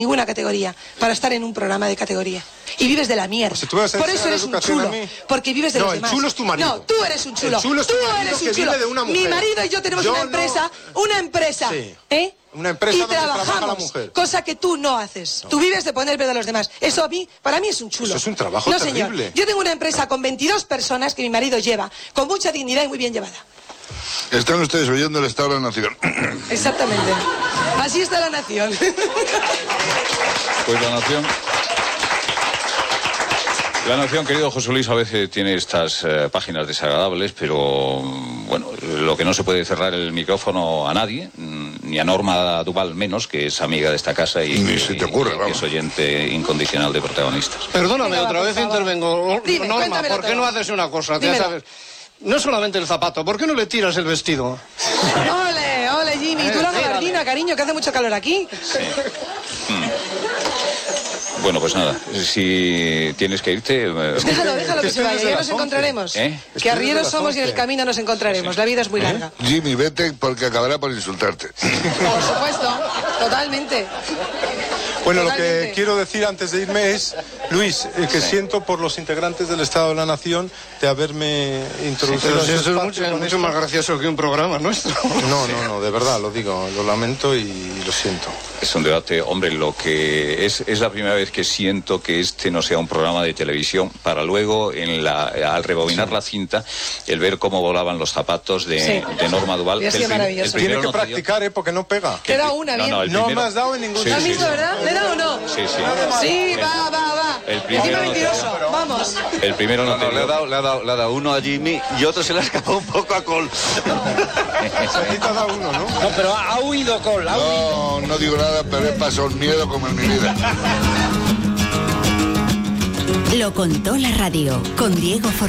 ninguna categoría para estar en un programa de categoría. Y vives de la mierda. Pues por eso eres un chulo. Porque vives de los demás. No, el chulo es tu marido. No, tú eres un chulo. El chulo es tu marido que vive de una mujer. Mi marido y yo tenemos una empresa. Sí. Una empresa y donde trabaja la trabajamos, mujer. cosa que tú no haces. Tú vives de poner pedo a los demás. Eso para mí es un chulo. Eso es un trabajo terrible. Señor. Yo tengo una empresa con 22 personas que mi marido lleva, con mucha dignidad y muy bien llevada. Están ustedes oyendo el Estado de la Nación. Exactamente. Así está la nación. Pues La Nación, querido José Luis, a veces tiene estas páginas desagradables, pero bueno, lo que no se puede cerrar el micrófono a nadie, ni a Norma Duval menos, que es amiga de esta casa y ni se te ocurre, que es oyente incondicional de Protagonistas. Perdóname, Venga, otra vez intervengo. Dime, Norma, ¿por qué no haces una cosa? Ya sabes, no solamente el zapato, ¿por qué no le tiras el vestido? Ole, Jimmy, tú la gabardina, cariño, que hace mucho calor aquí. Sí. Bueno, pues nada, si tienes que irte... Déjalo que se vaya, ya nos encontraremos. Que arrieros somos y en el camino nos encontraremos, la vida es muy larga. Jimmy, vete porque acabará por insultarte. Por supuesto, totalmente. Bueno, Totalmente. Lo que quiero decir antes de irme es, Luis, que siento por los integrantes del Estado de la Nación de haberme introducido en Eso este es espacio mucho más gracioso que un programa nuestro. No, de verdad, lo digo, lo lamento y lo siento. Es un debate, hombre, lo que es la primera vez que siento que este no sea un programa de televisión, para luego, al rebobinar la cinta, el ver cómo volaban los zapatos de Norma Duval. Maravilloso. Tiene que practicar, porque no pega. Queda una, bien. No me has dado en ningún ¿Lo has visto, verdad? ¿Le da o no? Sí. Sí, va. El primero Encima no mentiroso, vamos. El primero no te le ha dado uno a Jimmy y otro se le ha escapado un poco a Col. Se te ha dado uno, ¿no? No, pero ha huido Col. No digo nada, pero he pasado el miedo como en mi vida. Lo contó la radio con Diego Forrest.